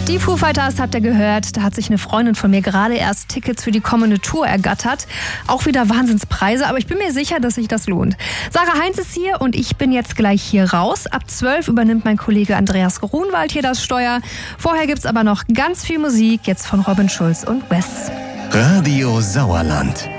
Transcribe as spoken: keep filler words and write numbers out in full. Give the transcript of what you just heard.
Die Foo Fighters habt ihr gehört, da hat sich eine Freundin von mir gerade erst Tickets für die kommende Tour ergattert. Auch wieder Wahnsinnspreise, aber ich bin mir sicher, dass sich das lohnt. Sarah Heinz ist hier und ich bin jetzt gleich hier raus. Ab zwölf übernimmt mein Kollege Andreas Grunwald hier das Steuer. Vorher gibt's aber noch ganz viel Musik, jetzt von Robin Schulz und Wes. Radio Sauerland.